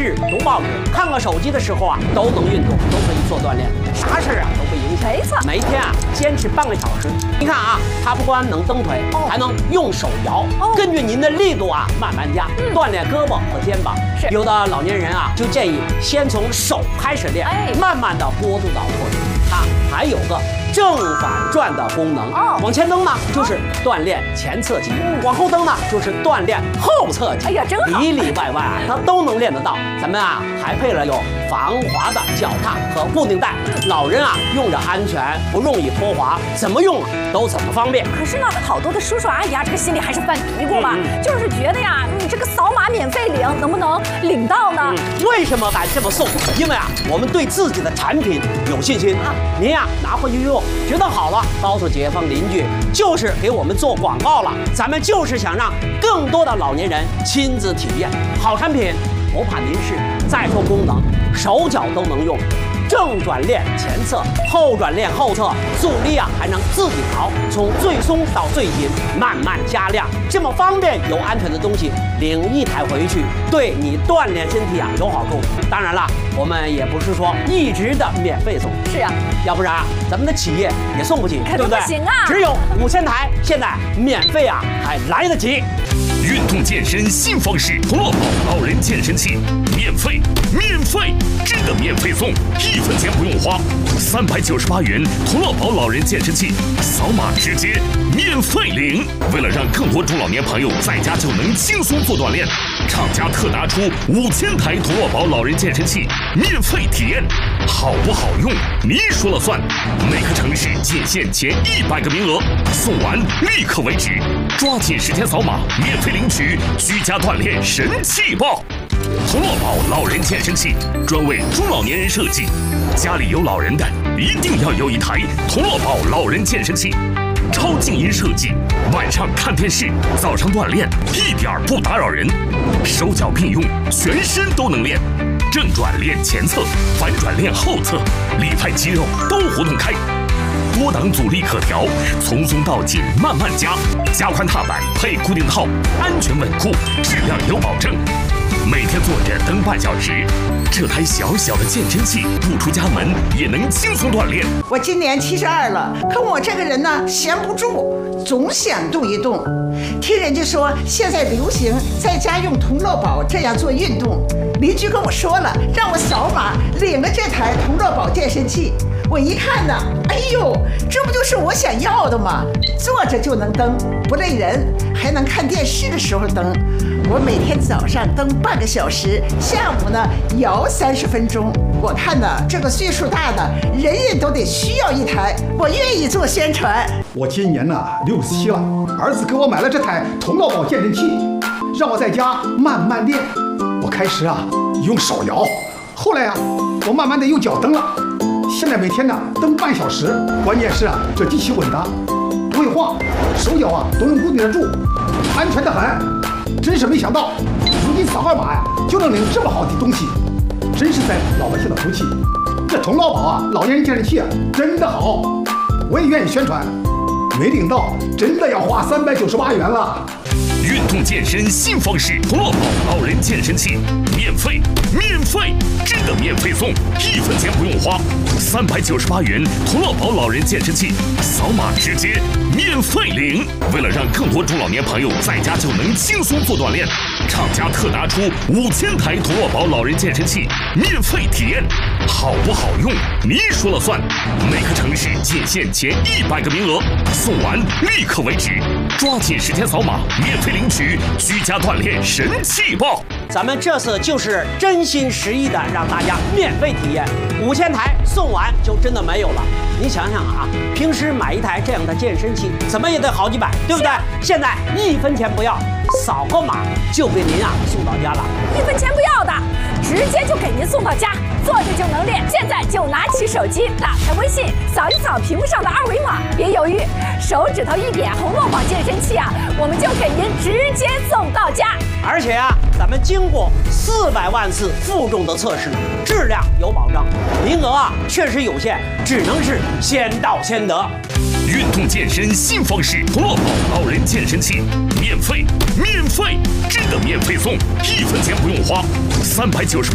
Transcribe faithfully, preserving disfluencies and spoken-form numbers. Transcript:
视、读报纸、看个手机的时候啊，都能运动，都可以做锻炼，啥事啊都不影响。 没错， 每天啊坚持半个小时。你看啊，它不光能蹬腿，哦、还能用手摇，哦、根据您的力度啊慢慢加，嗯、锻炼胳膊和肩膀。是有的老年人啊，就建议先从手开始练，哎、慢慢的过渡到后腿。它还有个正反转的功能，哦、往前蹬呢就是锻炼前侧肌，嗯、往后蹬呢就是锻炼后侧肌。哎呀，真好！里里外外啊，它都能练得到。咱们啊还配了有防滑的脚踏和固定带，老人啊用着安全，不容易脱滑，怎么用都怎么方便。 可是呢，好多的叔叔阿姨啊，这个心里还是犯嘀咕吧，嗯、就是觉得呀，你这个扫码免费领，能不能领到呢？嗯、 为什么敢这么送？因为啊，我们对自己的产品有信心。啊、您呀拿回去用，觉得好了，告诉街坊邻居，就是给我们做广告了。咱们就是想让更多的老年人亲自体验好产品，不怕您试。再说功能，手脚都能用。正转练前侧，后转练后侧，阻力啊还能自己调，从最松到最紧，慢慢加量，这么方便又安全的东西，领一台回去，对你锻炼身体啊有好处。当然了，我们也不是说一直的免费送， 是啊， 要不然咱们的企业也送不起，对不对？ 不行啊， 只有五千台，现在免费啊还来得及。 运动健身新方式，同乐宝老人健身器，免费，免费，真的免费送，一分钱不用花，三百九十八元，同乐宝老人健身器，扫码直接免费领。为了让更多中老年朋友在家就能轻松做锻炼，厂家特拿出五千台同乐宝老人健身器免费体验，好不好用你说了算。每个城市仅限前一百个名额，送完立刻为止，抓紧时间扫码免费领取居家锻炼神器报。同乐宝老人健身器专为中老年人设计，家里有老人的一定要有一台同乐宝老人健身器。超静音设计，晚上看电视，早上锻炼，一点不打扰人，手脚并用，全身都能练。正转练前侧，反转练后侧，里外肌肉都活动开。多档阻力可调，从松到紧慢慢加，加宽踏板配固定套，安全稳固，质量有保证。每天坐着蹬半小时，这台小小的健身器不出家门也能轻松锻炼。 我今年七十二了，可我这个人呢闲不住，总想动一动。听人家说现在流行在家用同乐宝这样做运动，邻居跟我说了，让我扫码领了这台同乐宝健身器。我一看呢，哎呦，这不就是我想要的吗？坐着就能蹬，不累人，还能看电视的时候蹬。我每天早上蹬半个小时，下午呢摇三十分钟。我看呢，这个岁数大的人人都得需要一台，我愿意做宣传。 我今年呢六十七了，儿子给我买了这台同乐宝健身器，让我在家慢慢练。我开始啊用手摇，后来啊我慢慢的用脚蹬了。现在每天呢蹬半小时，关键是啊这机器稳当，不会晃，手脚啊都能固定得住，安全得很。真是没想到，如今扫二码呀就能领这么好的东西，真是在老百姓的福气。这同乐宝啊老年人健身器啊真的好，我也愿意宣传。没领到真的要花三百九十八元了。 运动健身新方式，同乐宝老人健身器，免费，免费，真的免费送，一分钱不用花，三百九十八元，同乐宝老人健身器，扫码直接免费领。为了让更多中老年朋友在家就能轻松做锻炼，厂家特拿出五千台同乐宝老人健身器免费体验，好不好用你说了算。每个城市仅限前一百个名额，送完立刻为止，抓紧时间扫码免费领取居家锻炼神器报。 咱们这次就是真心实意的让大家免费体验，五千台送完就真的没有了。你想想啊，平时买一台这样的健身器怎么也得好几百，对不对？现在一分钱不要，扫个码就给您啊送到家了。 一分钱不要的，直接就给您送到家，坐着就能练。现在就拿起手机，打开微信，扫一扫屏幕上的二维码，别犹豫，手指头一点，同乐宝健身器啊，我们就给您直接送到家。 而且啊，咱们经过四百万次负重的测试，质量有保障，名额啊确实有限，只能是先到先得。 运动健身新方式，同乐宝老人健身器，免费，免费，真的免费送，一分钱不用花，三百九十。